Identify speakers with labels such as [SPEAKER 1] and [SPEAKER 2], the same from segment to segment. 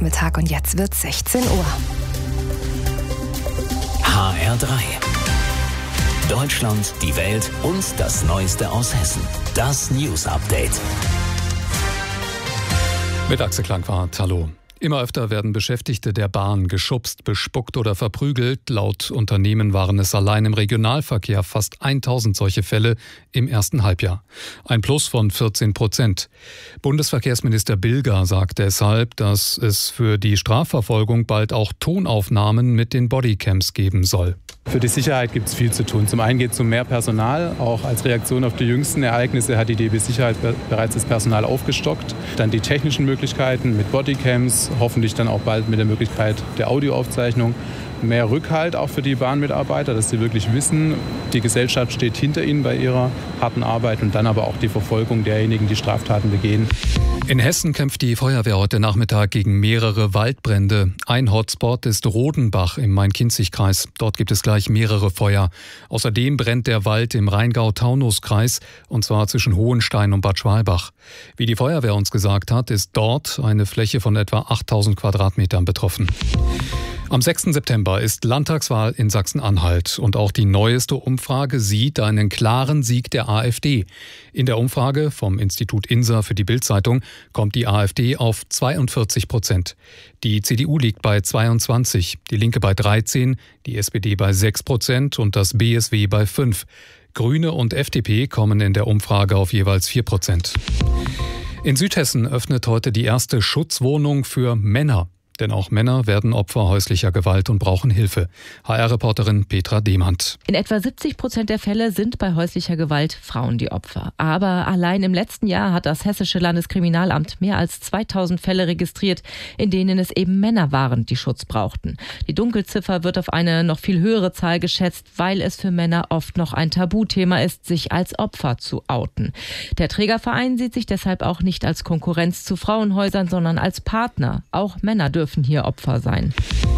[SPEAKER 1] Mittag und jetzt wird 16 Uhr.
[SPEAKER 2] HR3. Deutschland, die Welt und das Neueste aus Hessen. Das News Update.
[SPEAKER 3] Mit Axel Klangwart, hallo. Immer öfter werden Beschäftigte der Bahn geschubst, bespuckt oder verprügelt. Laut Unternehmen waren es allein im Regionalverkehr fast 1000 solche Fälle im ersten Halbjahr. Ein Plus von 14%. Bundesverkehrsminister Bilger sagt deshalb, dass es für die Strafverfolgung bald auch Tonaufnahmen mit den Bodycams geben soll.
[SPEAKER 4] Für die Sicherheit gibt es viel zu tun. Zum einen geht es um mehr Personal. Auch als Reaktion auf die jüngsten Ereignisse hat die DB Sicherheit bereits das Personal aufgestockt. Dann die technischen Möglichkeiten mit Bodycams, hoffentlich dann auch bald mit der Möglichkeit der Audioaufzeichnung. Mehr Rückhalt auch für die Bahnmitarbeiter, dass sie wirklich wissen, die Gesellschaft steht hinter ihnen bei ihrer harten Arbeit und dann aber auch die Verfolgung derjenigen, die Straftaten begehen.
[SPEAKER 3] In Hessen kämpft die Feuerwehr heute Nachmittag gegen mehrere Waldbrände. Ein Hotspot ist Rodenbach im Main-Kinzig-Kreis. Dort gibt es gleich mehrere Feuer. Außerdem brennt der Wald im Rheingau-Taunus-Kreis, und zwar zwischen Hohenstein und Bad Schwalbach. Wie die Feuerwehr uns gesagt hat, ist dort eine Fläche von etwa 8000 Quadratmetern betroffen. Am 6. September ist Landtagswahl in Sachsen-Anhalt und auch die neueste Umfrage sieht einen klaren Sieg der AfD. In der Umfrage vom Institut INSA für die Bild-Zeitung kommt die AfD auf 42%. Die CDU liegt bei 22%, die Linke bei 13%, die SPD bei 6% und das BSW bei 5%. Grüne und FDP kommen in der Umfrage auf jeweils 4%. In Südhessen öffnet heute die erste Schutzwohnung für Männer. Denn auch Männer werden Opfer häuslicher Gewalt und brauchen Hilfe. HR-Reporterin Petra Demand.
[SPEAKER 5] In etwa 70% der Fälle sind bei häuslicher Gewalt Frauen die Opfer. Aber allein im letzten Jahr hat das Hessische Landeskriminalamt mehr als 2000 Fälle registriert, in denen es eben Männer waren, die Schutz brauchten. Die Dunkelziffer wird auf eine noch viel höhere Zahl geschätzt, weil es für Männer oft noch ein Tabuthema ist, sich als Opfer zu outen. Der Trägerverein sieht sich deshalb auch nicht als Konkurrenz zu Frauenhäusern, sondern als Partner. Auch Männer dürfen hier Opfer sein.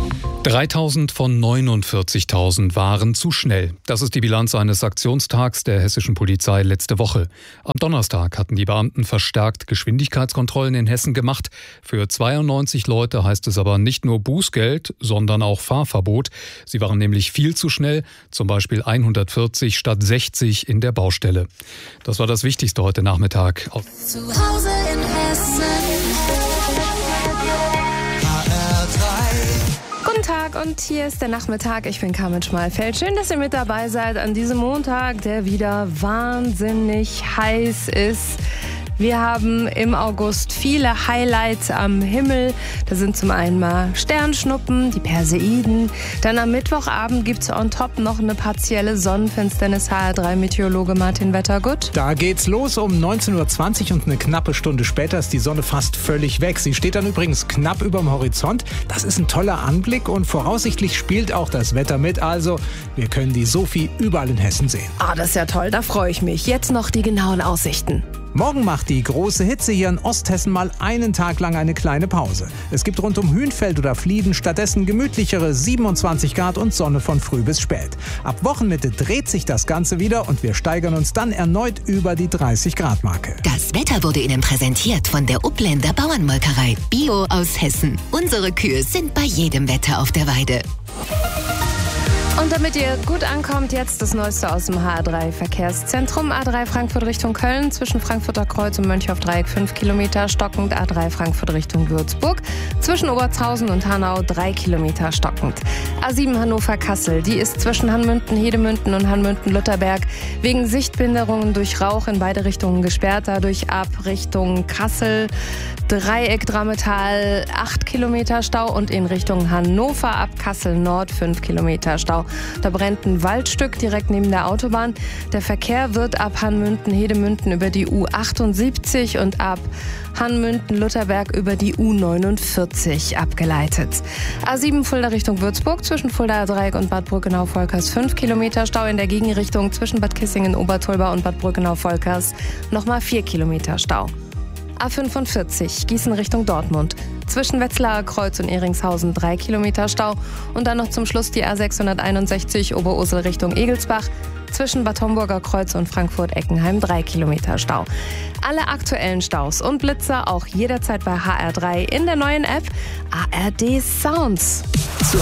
[SPEAKER 3] 3000 von 49.000 waren zu schnell. Das ist die Bilanz eines Aktionstags der hessischen Polizei letzte Woche. Am Donnerstag hatten die Beamten verstärkt Geschwindigkeitskontrollen in Hessen gemacht. Für 92 Leute heißt es aber nicht nur Bußgeld, sondern auch Fahrverbot. Sie waren nämlich viel zu schnell, zum Beispiel 140 statt 60 in der Baustelle. Das war das Wichtigste heute Nachmittag.
[SPEAKER 6] Zu Hause in Hessen.
[SPEAKER 1] Guten Tag und hier ist der Nachmittag. Ich bin Carmen Schmalfeld. Schön, dass ihr mit dabei seid an diesem Montag, der wieder wahnsinnig heiß ist. Wir haben im August viele Highlights am Himmel. Da sind zum einen mal Sternschnuppen, die Perseiden. Dann am Mittwochabend gibt es on top noch eine partielle Sonnenfinsternis. HR3-Meteorologe Martin Wettergut.
[SPEAKER 7] Da geht's los um 19.20 Uhr und eine knappe Stunde später ist die Sonne fast völlig weg. Sie steht dann übrigens knapp überm Horizont. Das ist ein toller Anblick und voraussichtlich spielt auch das Wetter mit. Also, wir können die Sophie überall in Hessen sehen.
[SPEAKER 1] Das ist ja toll, da freue ich mich. Jetzt noch die genauen Aussichten.
[SPEAKER 7] Morgen macht die große Hitze hier in Osthessen mal einen Tag lang eine kleine Pause. Es gibt rund um Hünfeld oder Flieden stattdessen gemütlichere 27 Grad und Sonne von früh bis spät. Ab Wochenmitte dreht sich das Ganze wieder und wir steigern uns dann erneut über die 30-Grad-Marke.
[SPEAKER 6] Das Wetter wurde Ihnen präsentiert von der Upländer Bauernmolkerei. Bio aus Hessen. Unsere Kühe sind bei jedem Wetter auf der Weide.
[SPEAKER 1] Und damit ihr gut ankommt, jetzt das Neueste aus dem HR3-Verkehrszentrum. A3 Frankfurt Richtung Köln, zwischen Frankfurter Kreuz und Mönchhoff-Dreieck 5 Kilometer stockend. A3 Frankfurt Richtung Würzburg, zwischen Obertshausen und Hanau 3 Kilometer stockend. A7 Hannover-Kassel, die ist zwischen Hanmünden-Hedemünden und Hanmünden-Lutherberg wegen Sichtbehinderungen durch Rauch in beide Richtungen gesperrt. Dadurch ab Richtung Kassel, Dreieck Drammetal 8 Kilometer Stau und in Richtung Hannover ab Kassel Nord 5 Kilometer Stau. Da brennt ein Waldstück direkt neben der Autobahn. Der Verkehr wird ab Hanmünden-Hedemünden über die U78 und ab Hanmünden-Lutherberg über die U49 abgeleitet. A7 Fulda Richtung Würzburg, zwischen Fuldaer Dreieck und Bad Brückenau-Volkers 5 Kilometer Stau. In der Gegenrichtung zwischen Bad Kissingen-Obertulba und Bad Brückenau-Volkers nochmal 4 Kilometer Stau. A45 Gießen Richtung Dortmund, Zwischen Wetzlarer Kreuz und Ehringshausen 3 Kilometer Stau. Und dann noch zum Schluss die A661 Oberursel Richtung Egelsbach. Zwischen Bad Homburger Kreuz und Frankfurt-Eckenheim 3 Kilometer Stau. Alle aktuellen Staus und Blitzer auch jederzeit bei HR3 in der neuen App ARD Sounds.